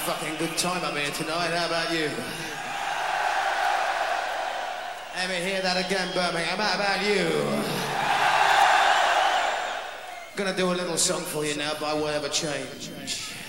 fucking good time up here tonight. How about you? Let me hear that again, Birmingham. How about you? Gonna do a little song for you now by way of a change.